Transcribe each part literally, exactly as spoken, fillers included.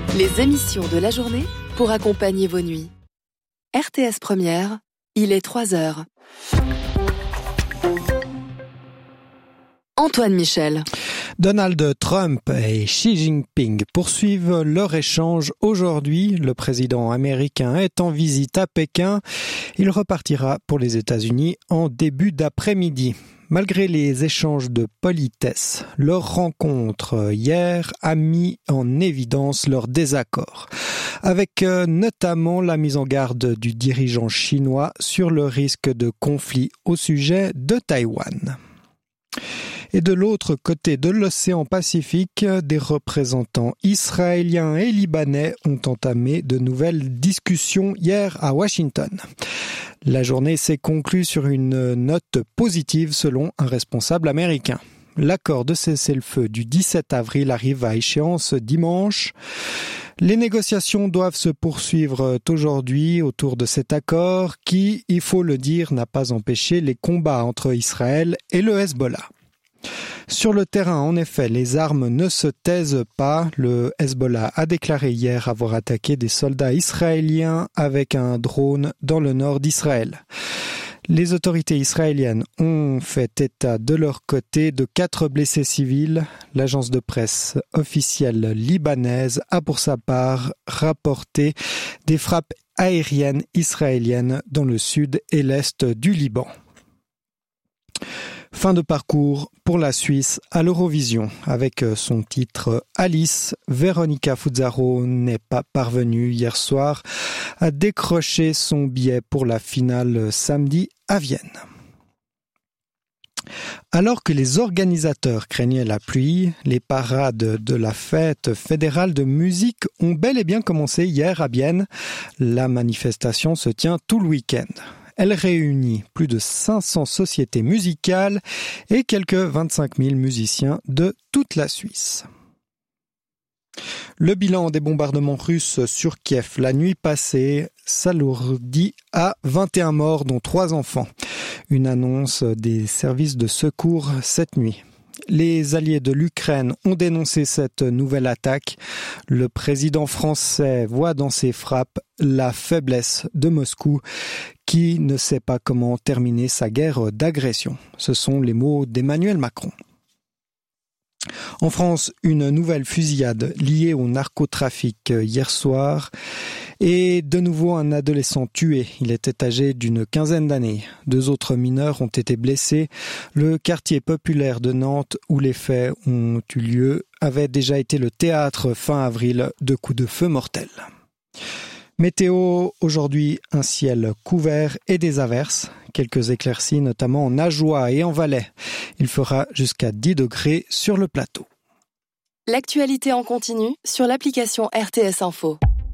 Les émissions de la journée pour accompagner vos nuits. R T S Première, il est trois heures. Antoine Michel. Donald Trump et Xi Jinping poursuivent leur échange aujourd'hui. Le président américain est en visite à Pékin. Il repartira pour les États-Unis en début d'après-midi. Malgré les échanges de politesse, leur rencontre hier a mis en évidence leur désaccord, avec euh, notamment la mise en garde du dirigeant chinois sur le risque de conflit au sujet de Taïwan. Et de l'autre côté de l'océan Pacifique, des représentants israéliens et libanais ont entamé de nouvelles discussions hier à Washington. La journée s'est conclue sur une note positive selon un responsable américain. L'accord de cessez-le-feu du dix-sept avril arrive à échéance dimanche. Les négociations doivent se poursuivre aujourd'hui autour de cet accord qui, il faut le dire, n'a pas empêché les combats entre Israël et le Hezbollah. Sur le terrain, en effet, les armes ne se taisent pas. Le Hezbollah a déclaré hier avoir attaqué des soldats israéliens avec un drone dans le nord d'Israël. Les autorités israéliennes ont fait état de leur côté de quatre blessés civils. L'agence de presse officielle libanaise a pour sa part rapporté des frappes aériennes israéliennes dans le sud et l'est du Liban. Fin de parcours pour la Suisse à l'Eurovision. Avec son titre Alice, Veronica Fuzzaro n'est pas parvenue hier soir à décrocher son billet pour la finale samedi à Vienne. Alors que les organisateurs craignaient la pluie, les parades de la fête fédérale de musique ont bel et bien commencé hier à Bienne. La manifestation se tient tout le week-end. Elle réunit plus de cinq cents sociétés musicales et quelques vingt-cinq mille musiciens de toute la Suisse. Le bilan des bombardements russes sur Kiev la nuit passée s'alourdit à vingt et un morts, dont trois enfants. Une annonce des services de secours cette nuit. Les alliés de l'Ukraine ont dénoncé cette nouvelle attaque. Le président français voit dans ces frappes la faiblesse de Moscou qui ne sait pas comment terminer sa guerre d'agression. Ce sont les mots d'Emmanuel Macron. En France, une nouvelle fusillade liée au narcotrafic hier soir et de nouveau un adolescent tué. Il était âgé d'une quinzaine d'années. Deux autres mineurs ont été blessés. Le quartier populaire de Nantes où les faits ont eu lieu avait déjà été le théâtre fin avril de coups de feu mortels. Météo, aujourd'hui un ciel couvert et des averses. Quelques éclaircies notamment en Ajoie et en Valais. Il fera jusqu'à dix degrés sur le plateau. L'actualité en continu sur l'application R T S Info.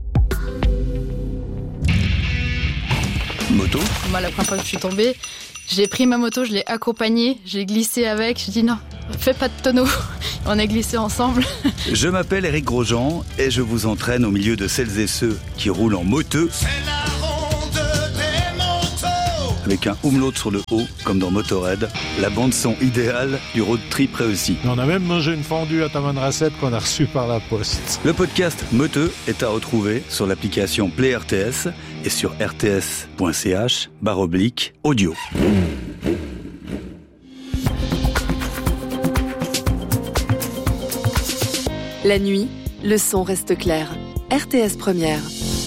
Moto. Moi, la première fois que je suis tombée, j'ai pris ma moto, je l'ai accompagnée, j'ai glissé avec, je dis non, fais pas de tonneau. On a glissé ensemble. Je m'appelle Éric Grosjean et je vous entraîne au milieu de celles et ceux qui roulent en moteux. C'est la ronde des motos. Avec un umlaut sur le haut, comme dans Motorhead, la bande son idéale du road trip réussi. On a même mangé une fondue à Tamanrasset qu'on a reçue par la poste. Le podcast Moteux est à retrouver sur l'application Play R T S et sur rts.ch barre oblique audio. La nuit, le son reste clair. R T S Première.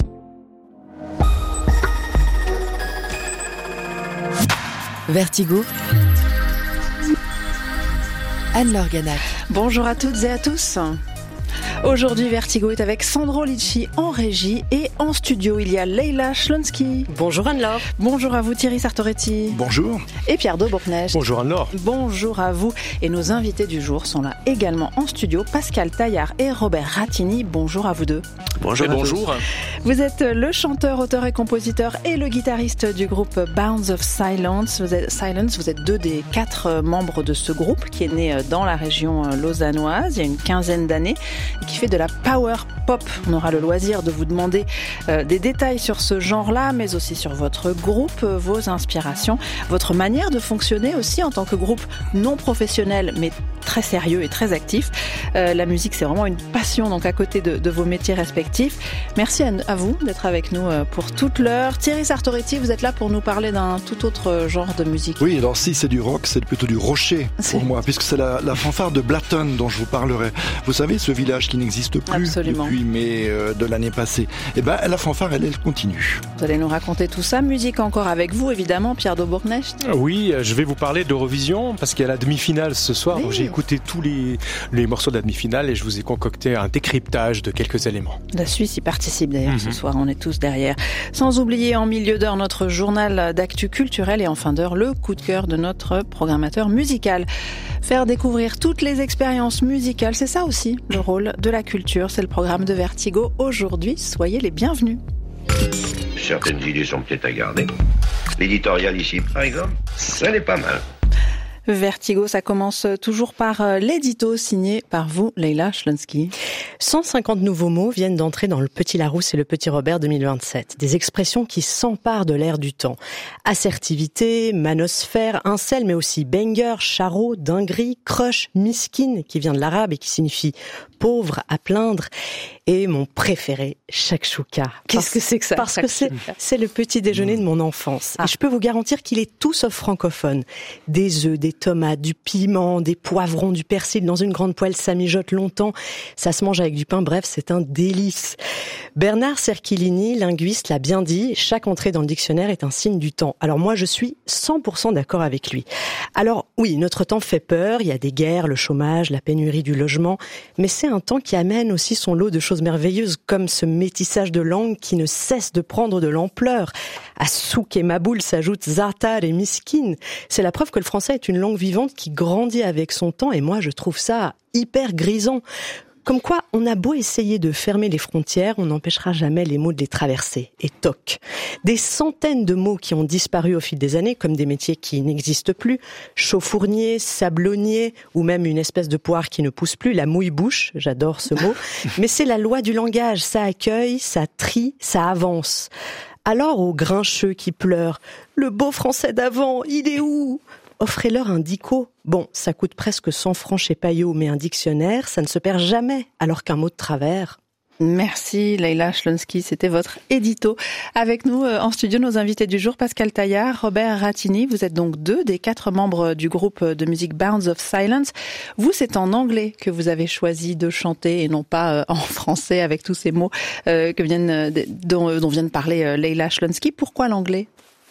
Vertigo. Anne-Laure Ganac. Bonjour à toutes et à tous. Aujourd'hui, Vertigo est avec Sandro Litchi en régie et en studio, il y a Leila Schlonsky. Bonjour Anne-Laure. Bonjour à vous Thierry Sartoretti. Bonjour. Et Pierre Daubournecht. Bonjour Anne-Laure. Bonjour à vous. Et nos invités du jour sont là également en studio, Pascal Taillard et Robert Rattini. Bonjour à vous deux. Bonjour. Et bonjour. Vous êtes le chanteur, auteur et compositeur et le guitariste du groupe Bounds of Silence. Vous êtes, Silence, vous êtes deux des quatre membres de ce groupe qui est né dans la région lausannoise il y a une quinzaine d'années. et qui fait de la power pop. On aura le loisir de vous demander euh, des détails sur ce genre-là, mais aussi sur votre groupe, euh, vos inspirations, votre manière de fonctionner aussi en tant que groupe non professionnel, mais très sérieux et très actif. Euh, la musique, c'est vraiment une passion, donc à côté de, de vos métiers respectifs. Merci à, à vous d'être avec nous euh, pour toute l'heure. Thierry Sartoretti, vous êtes là pour nous parler d'un tout autre genre de musique. Oui, alors si c'est du rock, c'est plutôt du rocher pour moi, puisque c'est la, la fanfare de Blatton dont je vous parlerai. Vous savez, ce village qui n'existe plus Absolument. depuis mai euh, de l'année passée. Eh ben, la fanfare, elle, elle continue. Vous allez nous raconter tout ça. Musique encore avec vous, évidemment, Pierre Daubourgnecht. Oui, je vais vous parler d'Eurovision, parce qu'il y a la demi-finale ce soir. Oui. Donc j'ai écouté tous les, les morceaux de la demi-finale et je vous ai concocté un décryptage de quelques éléments. La Suisse y participe d'ailleurs mm-hmm. ce soir, on est tous derrière. Sans oublier en milieu d'heure notre journal d'actu culturel et en fin d'heure le coup de cœur de notre programmateur musical. Faire découvrir toutes les expériences musicales, c'est ça aussi le rôle de la culture, c'est le programme de Vertigo aujourd'hui. Soyez les bienvenus. Certaines idées sont peut-être à garder. L'éditorial ici, par exemple, ça n'est pas mal. Vertigo, ça commence toujours par l'édito signé par vous, Leïla Schlonsky. cent cinquante nouveaux mots viennent d'entrer dans le Petit Larousse et le Petit Robert deux mille vingt-sept. Des expressions qui s'emparent de l'air du temps. Assertivité, manosphère, incel, mais aussi banger, charreau, dinguerie, crush, miskin, qui vient de l'arabe et qui signifie pauvre, à plaindre. Et mon préféré, shakshuka. Qu'est-ce parce, que c'est que ça? Parce que c'est, c'est le petit déjeuner mmh. de mon enfance. Ah. Et je peux vous garantir qu'il est tout sauf francophone. Des œufs, des tomates, du piment, des poivrons, du persil dans une grande poêle, ça mijote longtemps. Ça se mange avec du pain, bref, c'est un délice. Bernard Cerchilini, linguiste, l'a bien dit, chaque entrée dans le dictionnaire est un signe du temps. Alors moi, je suis cent pour cent d'accord avec lui. Alors oui, notre temps fait peur, il y a des guerres, le chômage, la pénurie du logement, mais c'est un temps qui amène aussi son lot de choses merveilleuses, comme ce métissage de langues qui ne cesse de prendre de l'ampleur. À souk et maboul s'ajoutent zartar et miskin. C'est la preuve que le français est une langue vivante qui grandit avec son temps, et moi je trouve ça hyper grisant. Comme quoi, on a beau essayer de fermer les frontières, on n'empêchera jamais les mots de les traverser. Et toc. Des centaines de mots qui ont disparu au fil des années, comme des métiers qui n'existent plus, chauffournier, sablonnier, ou même une espèce de poire qui ne pousse plus, la mouille-bouche, j'adore ce mot. Mais c'est la loi du langage, ça accueille, ça trie, ça avance. Alors aux grincheux qui pleurent, le beau français d'avant, il est où ? Offrez-leur un dico. Bon, ça coûte presque cent francs chez Payot, mais un dictionnaire, ça ne se perd jamais, alors qu'un mot de travers. Merci Leïla Schlonsky, c'était votre édito. Avec nous euh, en studio, nos invités du jour, Pascal Taillard, Robert Rattini. Vous êtes donc deux des quatre membres du groupe de musique Bounds of Silence. Vous, c'est en anglais que vous avez choisi de chanter et non pas euh, en français avec tous ces mots euh, que viennent, euh, dont, dont vient de parler euh, Leïla Schlonsky. Pourquoi l'anglais ?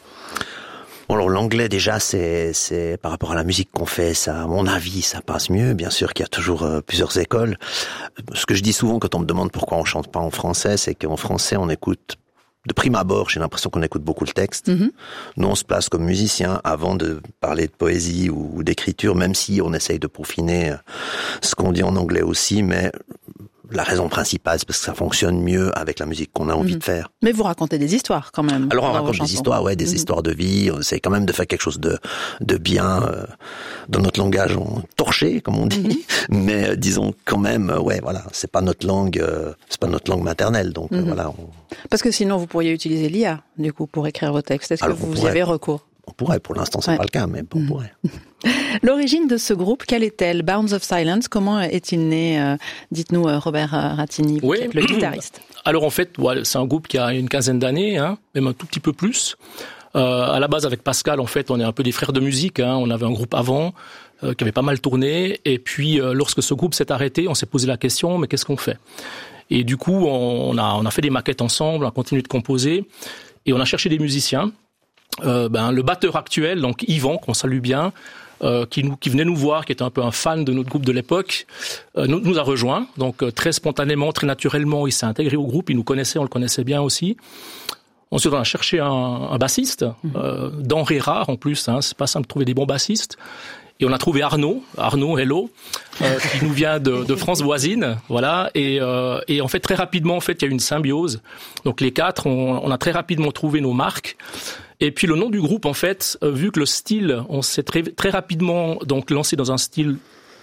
Bon, alors l'anglais déjà, c'est c'est par rapport à la musique qu'on fait, ça, à mon avis, ça passe mieux. Bien sûr qu'il y a toujours euh, plusieurs écoles. Ce que je dis souvent quand on me demande pourquoi on chante pas en français, c'est qu'en français on écoute. De prime abord, j'ai l'impression qu'on écoute beaucoup le texte. Mm-hmm. Nous, on se place comme musicien avant de parler de poésie ou, ou d'écriture, même si on essaye de peaufiner ce qu'on dit en anglais aussi, mais la raison principale, c'est parce que ça fonctionne mieux avec la musique qu'on a envie mmh. de faire. Mais vous racontez des histoires quand même. Alors on raconte des histoires, ouais, des mmh. histoires de vie. On essaie quand même de faire quelque chose de de bien euh, dans notre langage on, torché, comme on dit. Mmh. Mais euh, disons quand même, euh, ouais, voilà, c'est pas notre langue, euh, c'est pas notre langue maternelle, donc mmh. euh, voilà. On... Parce que sinon vous pourriez utiliser l'I A du coup pour écrire vos textes. Est-ce Alors, que vous pourrait... y avez recours? On pourrait, pour l'instant c'est ouais. pas le cas, mais on mmh. pourrait. L'origine de ce groupe, quelle est-elle? Bounds of Silence, comment est-il né? euh, Dites-nous, euh, Robert Rattini, vous oui. êtes le guitariste. Alors en fait, ouais, c'est un groupe qui a une quinzaine d'années, hein, même un tout petit peu plus. Euh, à la base, avec Pascal, en fait, on est un peu des frères de musique. Hein. On avait un groupe avant euh, qui avait pas mal tourné, et puis euh, lorsque ce groupe s'est arrêté, on s'est posé la question, mais qu'est-ce qu'on fait? Et du coup, on a, on a fait des maquettes ensemble, on a continué de composer, et on a cherché des musiciens. Euh, ben, le batteur actuel, donc Yvan, qu'on salue bien, euh, qui, nous, qui venait nous voir, qui était un peu un fan de notre groupe de l'époque, euh, nous, nous a rejoints. Donc euh, très spontanément, très naturellement, il s'est intégré au groupe, il nous connaissait, on le connaissait bien aussi. Ensuite, on a cherché un, un bassiste, euh, denrée rare en plus, hein, c'est pas simple de trouver des bons bassistes. Et on a trouvé Arnaud, Arnaud, hello, euh, qui nous vient de, de France voisine, voilà. Et, euh, et en fait, très rapidement, en fait, il y a eu une symbiose. Donc les quatre, on, on a très rapidement trouvé nos marques. Et puis le nom du groupe, en fait, euh, vu que le style, on s'est très, très rapidement donc lancé dans un style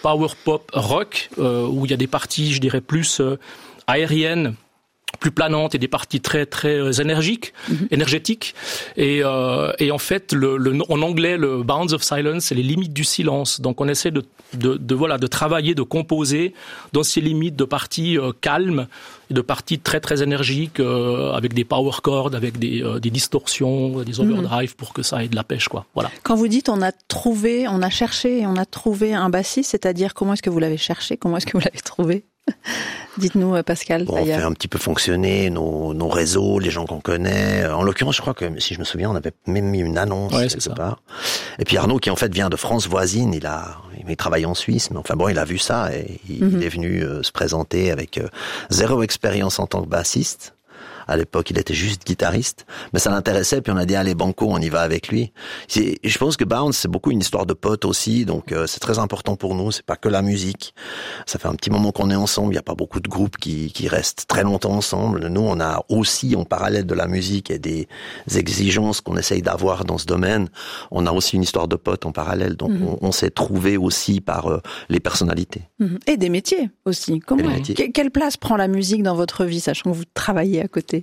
power pop rock, euh, où il y a des parties, je dirais, plus euh, aériennes, plus planantes, et des parties très très énergiques, mm-hmm. énergétiques. Et, euh, et en fait, le, le, en anglais, le bounds of silence, c'est les limites du silence. Donc on essaie de, de, de voilà, de travailler, de composer dans ces limites de parties euh, calmes, et de parties très très énergiques, euh, avec des power chords, avec des, euh, des distorsions, des overdrive, mm-hmm. pour que ça ait de la pêche, quoi. Voilà. Quand vous dites on a trouvé, on a cherché, et on a trouvé un bassiste, c'est-à-dire comment est-ce que vous l'avez cherché, comment est-ce que vous l'avez trouvé? Dites-nous, Pascal. Bon, on fait un petit peu fonctionner nos, nos réseaux, les gens qu'on connaît. En l'occurrence, je crois que, si je me souviens, on avait même mis une annonce ouais, quelque part. Et puis Arnaud, qui en fait vient de France voisine, il a, il travaille en Suisse, mais enfin bon, il a vu ça et il, mm-hmm. il est venu euh, se présenter avec euh, zéro expérience en tant que bassiste. À l'époque, il était juste guitariste, mais ça l'intéressait. Puis on a dit allez banco, on y va avec lui. C'est, je pense que Bounce, c'est beaucoup une histoire de potes aussi, donc euh, c'est très important pour nous. C'est pas que la musique. Ça fait un petit moment qu'on est ensemble. Il y a pas beaucoup de groupes qui, qui restent très longtemps ensemble. Nous, on a aussi en parallèle de la musique et des exigences qu'on essaye d'avoir dans ce domaine. On a aussi une histoire de potes en parallèle. Donc mm-hmm. on, on s'est trouvé aussi par euh, les personnalités mm-hmm. et des métiers aussi. Comment métiers. Quelle place prend la musique dans votre vie, sachant que vous travaillez à côté?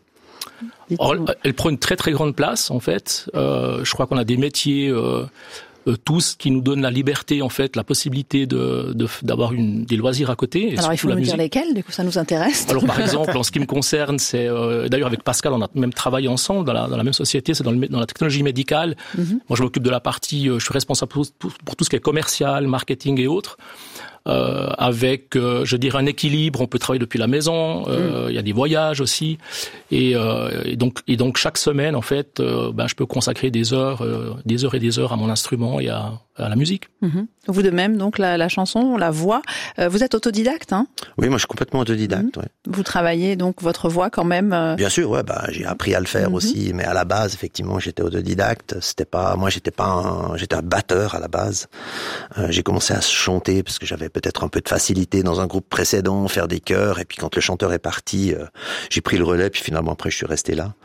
Or, elle prend une très très grande place en fait. Euh, je crois qu'on a des métiers euh, euh, tous qui nous donnent la liberté en fait, la possibilité de, de d'avoir une, des loisirs à côté. Et alors il faut nous dire lesquels, du coup ça nous intéresse. Alors par exemple, en ce qui me concerne, c'est euh, d'ailleurs avec Pascal, on a même travaillé ensemble dans la, dans la même société, c'est dans, le, dans la technologie médicale. Mm-hmm. Moi je m'occupe de la partie, euh, je suis responsable pour, pour, pour tout ce qui est commercial, marketing et autres. Euh, avec, euh, je dirais, un équilibre. On peut travailler depuis la maison. Euh, mmh. Il y a des voyages aussi, et, euh, et donc, et donc chaque semaine, en fait, euh, ben, je peux consacrer des heures, euh, des heures et des heures à mon instrument et à, à la musique. Mmh. Vous de même, donc la, la chanson, la voix. Euh, vous êtes autodidacte, hein? Oui, moi, je suis complètement autodidacte. Mmh. Ouais. Vous travaillez donc votre voix quand même. Euh... Bien sûr, ouais. Bah, j'ai appris à le faire mmh. aussi, mais à la base, effectivement, j'étais autodidacte. C'était pas, moi, j'étais pas, un, j'étais un batteur à la base. Euh, j'ai commencé à chanter parce que j'avais peut-être un peu de facilité dans un groupe précédent, faire des chœurs, et puis quand le chanteur est parti, euh, j'ai pris le relais, puis finalement après je suis resté là.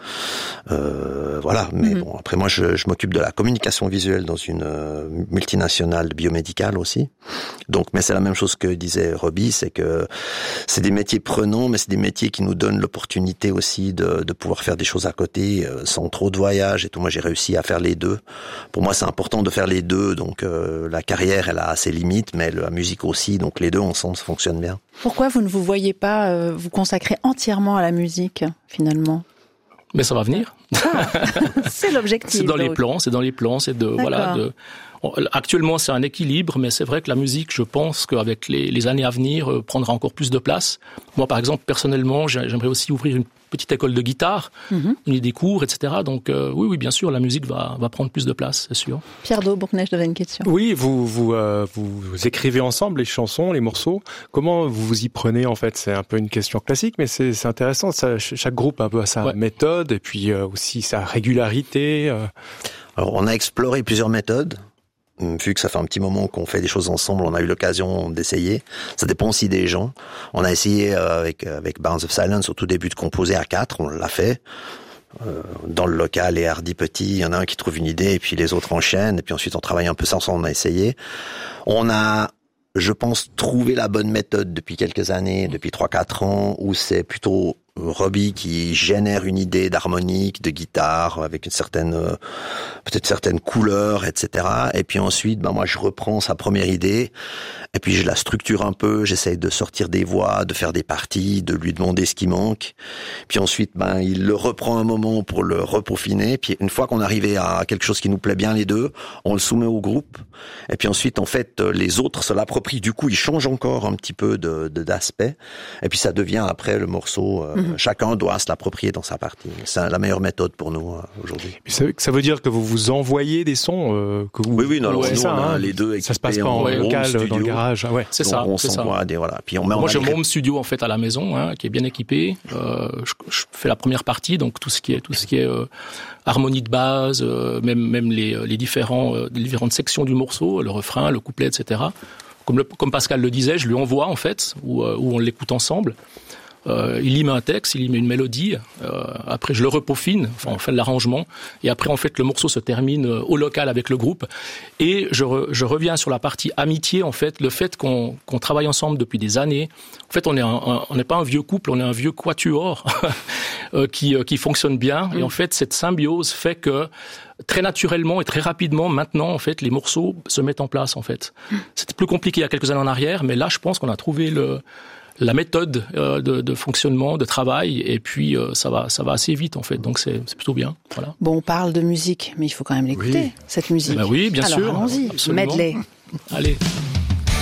Euh, voilà, mais mmh. bon, après moi je, je m'occupe de la communication visuelle dans une euh, multinationale biomédicale aussi. Donc, mais c'est la même chose que disait Roby, c'est que c'est des métiers prenants, mais c'est des métiers qui nous donnent l'opportunité aussi de, de pouvoir faire des choses à côté, euh, sans trop de voyages et tout. Moi j'ai réussi à faire les deux. Pour moi c'est important de faire les deux, donc euh, la carrière elle a ses limites, mais la musique aussi, donc les deux ensemble, ça fonctionne bien. Pourquoi vous ne vous voyez pas euh, vous consacrer entièrement à la musique, finalement? Mais ça va venir. Ah, c'est l'objectif. C'est dans donc. les plans, c'est dans les plans, c'est de, D'accord. voilà, de, actuellement, c'est un équilibre, mais c'est vrai que la musique, je pense qu'avec les, les années à venir, euh, prendra encore plus de place. Moi, par exemple, personnellement, j'aimerais aussi ouvrir une petite école de guitare, mm-hmm. donner des cours, et cetera. Donc, euh, oui, oui, bien sûr, la musique va, va prendre plus de place, c'est sûr. Pierre Daubourg-Neige avait une question. Oui, vous, vous, euh, vous, vous écrivez ensemble les chansons, les morceaux. Comment vous vous y prenez, en fait? C'est un peu une question classique, mais c'est, c'est intéressant. Ça, chaque groupe a un peu sa ouais. méthode, et puis euh, aussi sa régularité. Euh. Alors, on a exploré plusieurs méthodes. Vu que ça fait un petit moment qu'on fait des choses ensemble, on a eu l'occasion d'essayer. Ça dépend aussi des gens. On a essayé euh, avec avec Bounds of Silence au tout début de composer à quatre, on l'a fait. Euh, dans le local, les hardis petits, il y en a un qui trouve une idée et puis les autres enchaînent. Et puis ensuite on travaille un peu ça ensemble, on a essayé. On a, je pense, trouvé la bonne méthode depuis quelques années, depuis trois quatre ans, où c'est plutôt Roby qui génère une idée d'harmonique, de guitare, avec une certaine, euh, peut-être certaines couleurs, et cetera. Et puis ensuite, ben moi, je reprends sa première idée, et puis je la structure un peu, j'essaye de sortir des voix, de faire des parties, de lui demander ce qui manque. Puis ensuite, ben, il le reprend un moment pour le repeaufiner. Puis une fois qu'on est arrivé à quelque chose qui nous plaît bien les deux, on le soumet au groupe. Et puis ensuite, en fait, les autres se l'approprient. Du coup, ils changent encore un petit peu de, de d'aspect. Et puis ça devient après le morceau, euh, mmh. chacun doit se l'approprier dans sa partie. C'est la meilleure méthode pour nous euh, aujourd'hui. Ça, ça veut dire que vous vous envoyez des sons euh, que vous... Oui, oui, non, alors ouais, nous, ça, on a hein, les deux équipés. Ça se passe pas en, en local, studio, dans le garage. Ah ouais, c'est ça. On c'est s'envoie ça. des voilà. Puis on met Moi, en j'ai mon home studio en fait à la maison, hein, qui est bien équipé. Euh, je, je fais la première partie, donc tout ce qui est tout ce qui est euh, harmonie de base, euh, même même les les différents euh, les différentes sections du morceau, le refrain, le couplet, et cetera. Comme le, comme Pascal le disait, je lui envoie en fait, où, euh, où on l'écoute ensemble. Euh, il y met un texte, il y met une mélodie. Euh, après, je le repeaufine. Enfin, on fait de l'arrangement. Et après, en fait, le morceau se termine au local avec le groupe. Et je, re, je reviens sur la partie amitié. En fait, le fait qu'on, qu'on travaille ensemble depuis des années. En fait, on est un, un, on n'est pas un vieux couple, on est un vieux quatuor euh, qui, euh, qui fonctionne bien. Mmh. Et en fait, cette symbiose fait que très naturellement et très rapidement, maintenant, en fait, les morceaux se mettent en place. En fait, mmh. c'était plus compliqué il y a quelques années en arrière, mais là, je pense qu'on a trouvé le la méthode euh, de, de fonctionnement, de travail, et puis euh, ça va, ça va assez vite en fait. Donc c'est, c'est plutôt bien. Voilà. Bon, on parle de musique, mais il faut quand même l'écouter, oui. cette musique. Ben oui, bien Alors, sûr. Allons-y. Absolument. Medley. Allez.